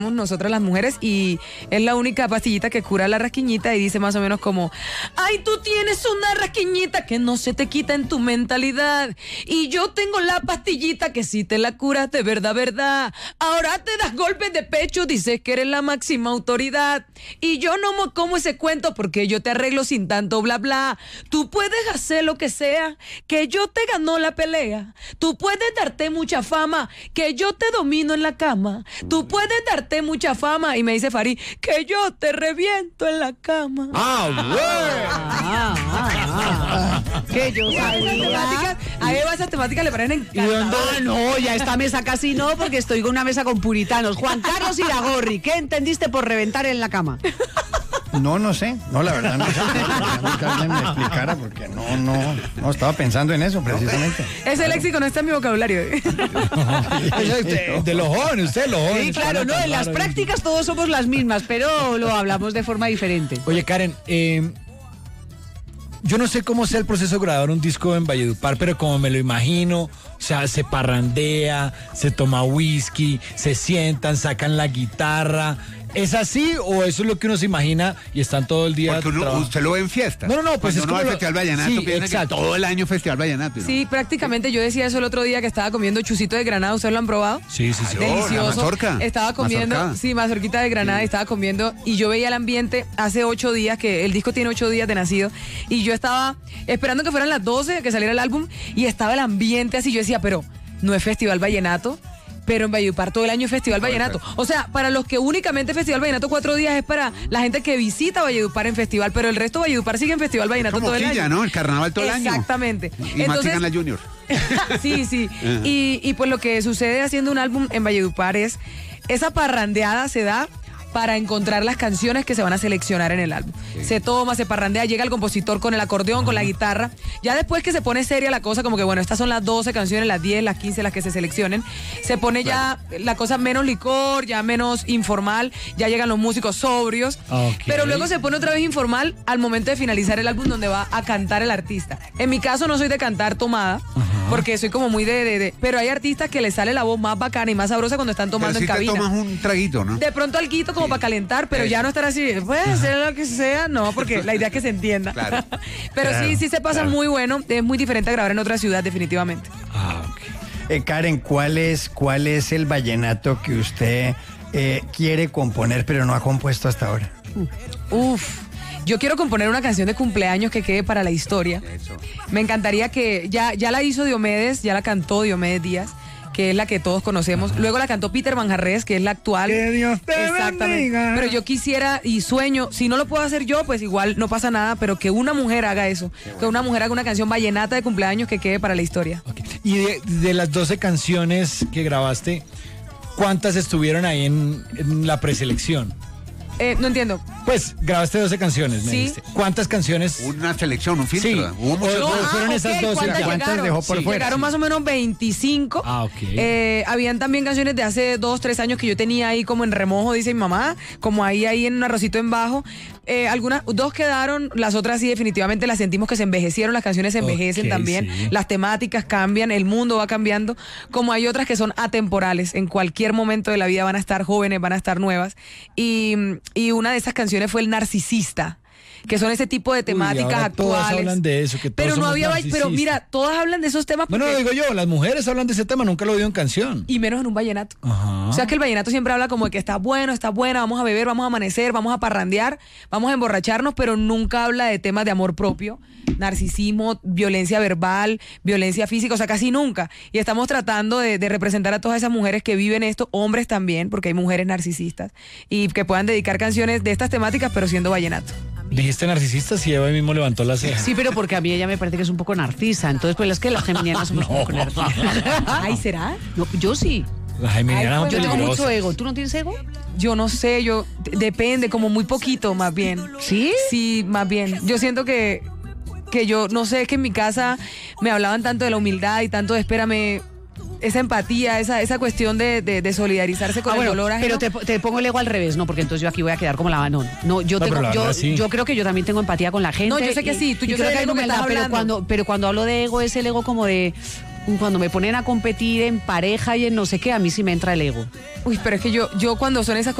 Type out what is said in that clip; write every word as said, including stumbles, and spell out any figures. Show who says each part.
Speaker 1: nosotras las mujeres, y es la única pastillita que cura la rasquiñita y dice más o menos como: ay, tú tienes una rasquiñita que no se te quita en tu mentalidad, y yo tengo la pastillita que sí te la curas de verdad, verdad. Ahora te das golpes de pecho, dices que eres la máxima autoridad, y yo no me como ese cuento porque yo te arreglo sin tanto bla bla. Tú puedes hacer lo que sea, que yo te ganó la pelea. Tú puedes darte mucha fama, que yo te domino en la cama. Tú puedes darte mucha fama, y me dice Farid, que yo te reviento en la cama.
Speaker 2: Ah, bueno.
Speaker 1: Ah, ah, ah. Que yo sabía. A Eva esas temáticas le parecen encantadoras.
Speaker 3: Ah, no, ya esta mesa casi no, porque estoy con una mesa con puritanos. Juan Carlos Iragorri, ¿qué entendiste por reventar en la cama?
Speaker 4: No, no sé. No, la verdad no sé. No, que alguien me explicara porque no, no, no estaba pensando en eso precisamente.
Speaker 1: Ese léxico no está en mi vocabulario.
Speaker 2: De, de los jóvenes, usted los jóvenes.
Speaker 3: Sí, claro, no, en las prácticas todos somos las mismas, pero lo hablamos de forma diferente.
Speaker 2: Oye, Karen, eh, yo no sé cómo sea el proceso de grabar un disco en Valledupar, pero como me lo imagino, o sea, se parrandea, se toma whisky, se sientan, sacan la guitarra. ¿Es así o eso es lo que uno se imagina y están todo el día?
Speaker 5: Porque uno, usted lo ve en fiesta.
Speaker 2: No, no, no, pues
Speaker 5: Cuando
Speaker 2: es
Speaker 5: uno
Speaker 2: como
Speaker 5: va al
Speaker 2: lo...
Speaker 5: Festival Vallenato,
Speaker 2: sí,
Speaker 5: piensa
Speaker 2: exacto.
Speaker 5: que todo el año Festival Vallenato, ¿no?
Speaker 1: Sí, prácticamente yo decía eso el otro día que estaba comiendo chucito de Granada. ¿Ustedes lo han probado?
Speaker 2: Sí, sí, sí.
Speaker 1: Delicioso.
Speaker 5: la mazorca.
Speaker 1: Estaba comiendo,
Speaker 5: Mazorca.
Speaker 1: sí, mazorquita de Granada, sí. Estaba comiendo y yo veía el ambiente hace ocho días, que el disco tiene ocho días de nacido, y yo estaba esperando que fueran las doce, que saliera el álbum, y estaba el ambiente así. Yo decía, pero no es Festival Vallenato. Pero en Valledupar todo el año es Festival Vallenato. O sea, para los que únicamente Festival Vallenato cuatro días es para la gente que visita Valledupar en festival, pero el resto de Valledupar sigue en Festival Vallenato
Speaker 5: Como
Speaker 1: todo el
Speaker 5: Quilla,
Speaker 1: año.
Speaker 5: ¿no? El carnaval todo el año.
Speaker 1: Exactamente.
Speaker 5: Y mastican la Junior.
Speaker 1: Sí, sí. Y, y pues lo que sucede haciendo un álbum en Valledupar es, esa parrandeada se da para encontrar las canciones que se van a seleccionar en el álbum. Sí. Se toma, se parrandea, llega el compositor con el acordeón, con la guitarra. Ya después que se pone seria la cosa, como que bueno, estas son las doce canciones, las diez, las quince, las que se seleccionen, se pone ya la cosa menos licor, ya menos informal, ya llegan los músicos sobrios, okay. Pero luego se pone otra vez informal al momento de finalizar el álbum, donde va a cantar el artista. En mi caso no soy de cantar tomada, uh-huh. Porque soy como muy de, de, de... Pero hay artistas que les sale la voz más bacana y más sabrosa cuando están tomando
Speaker 5: pero si
Speaker 1: en cabina.
Speaker 5: Te tomas un traguito, ¿no?
Speaker 1: De pronto alguito como
Speaker 5: sí.
Speaker 1: Para calentar, pero ya no estar así, puede hacer lo que sea, no, porque la idea es que se entienda.
Speaker 5: Claro.
Speaker 1: Pero
Speaker 4: claro,
Speaker 1: sí, sí se pasa
Speaker 4: claro.
Speaker 1: muy bueno, es muy diferente a grabar en otra ciudad, definitivamente.
Speaker 2: Ah, ok.
Speaker 4: Eh, Karen, ¿cuál es, cuál es el vallenato que usted eh, quiere componer pero no ha compuesto hasta ahora?
Speaker 1: Uf. Yo quiero componer una canción de cumpleaños que quede para la historia. Eso. Me encantaría que, ya, ya la hizo Diomedes, ya la cantó Diomedes Díaz, que es la que todos conocemos. Luego la cantó Peter Manjarrés, que es la actual.
Speaker 4: Que Dios te
Speaker 1: Exactamente.
Speaker 4: bendiga.
Speaker 1: Pero yo quisiera y sueño, si no lo puedo hacer yo, pues igual no pasa nada, pero que una mujer haga eso. Bueno. Que una mujer haga una canción vallenata de cumpleaños que quede para la historia.
Speaker 2: Okay. Y de, de las doce canciones que grabaste, ¿cuántas estuvieron ahí en, en la preselección?
Speaker 1: Eh, no entiendo.
Speaker 2: Pues grabaste doce canciones, me
Speaker 1: sí.
Speaker 2: dijiste. ¿Cuántas canciones?
Speaker 5: Una selección, un filtro.
Speaker 2: Sí.
Speaker 5: Hubo muchas
Speaker 2: no,
Speaker 5: cosas.
Speaker 2: fueron
Speaker 1: ah,
Speaker 2: esas
Speaker 1: okay.
Speaker 2: doce.
Speaker 1: ¿Cuántas,
Speaker 4: ¿Cuántas dejó por
Speaker 1: sí.
Speaker 4: fuera?
Speaker 1: Llegaron más o menos veinticinco.
Speaker 2: Ah, ok.
Speaker 1: Eh, habían también canciones de hace dos, tres años que yo tenía ahí como en remojo, dice mi mamá, como ahí, ahí en un arrocito en bajo. Eh, algunas, dos quedaron, las otras sí definitivamente las sentimos que se envejecieron, las canciones se envejecen okay, también, sí. Las temáticas cambian, el mundo va cambiando, como hay otras que son atemporales, en cualquier momento de la vida van a estar jóvenes, van a estar nuevas, y, y una de esas canciones fue El Narcisista, que son ese tipo de temáticas
Speaker 2: Uy,
Speaker 1: actuales.
Speaker 2: Todas hablan de eso, que todos
Speaker 1: pero no había,
Speaker 2: narcisistas.
Speaker 1: Pero mira, todas hablan de esos temas.
Speaker 2: Bueno,
Speaker 1: porque...
Speaker 2: digo yo, las mujeres hablan de ese tema, nunca lo he oído en canción.
Speaker 1: Y menos en un vallenato.
Speaker 2: Ajá.
Speaker 1: O sea que el vallenato siempre habla como de que está bueno, está buena, vamos a beber, vamos a amanecer, vamos a parrandear, vamos a emborracharnos, pero nunca habla de temas de amor propio, narcisismo, violencia verbal, violencia física, o sea, casi nunca. Y estamos tratando de, de representar a todas esas mujeres que viven esto, hombres también, porque hay mujeres narcisistas, y que puedan dedicar canciones de estas temáticas, pero siendo vallenato.
Speaker 2: Dijiste narcisista, si Eva mismo levantó la ceja.
Speaker 3: Sí, pero porque a mí ella me parece que es un poco narcisa. Entonces, pues es que las geminianas somos no. un poco narcisas.
Speaker 1: Ay, ¿será?
Speaker 3: No, yo sí.
Speaker 2: Las geminianas son
Speaker 3: Yo tengo
Speaker 2: peligrosas.
Speaker 3: mucho ego. ¿Tú no tienes ego?
Speaker 1: Yo no sé, yo... Depende, como muy poquito, más bien.
Speaker 3: ¿Sí?
Speaker 1: Sí, más bien. Yo siento que... Que yo, no sé, es que en mi casa me hablaban tanto de la humildad y tanto de espérame... Esa empatía, esa, esa cuestión de, de, de solidarizarse con
Speaker 3: ah,
Speaker 1: el
Speaker 3: bueno,
Speaker 1: dolor ajeno.
Speaker 3: pero te, te pongo el ego al revés, ¿no? Porque entonces yo aquí voy a quedar como la banón. No, yo
Speaker 2: no,
Speaker 3: tengo, yo,
Speaker 2: verdad, sí.
Speaker 3: yo creo que yo también tengo empatía con la gente.
Speaker 1: No, yo sé que
Speaker 3: y,
Speaker 1: sí, tú, yo
Speaker 3: creo
Speaker 1: sé
Speaker 3: que
Speaker 1: de
Speaker 3: hay
Speaker 1: lo que
Speaker 3: humildad,
Speaker 1: estás
Speaker 3: pero
Speaker 1: hablando.
Speaker 3: cuando, pero cuando hablo de ego es el ego como de cuando me ponen a competir en pareja y en no sé qué, a mí sí me entra el ego.
Speaker 1: Uy, pero es que yo, yo cuando son esas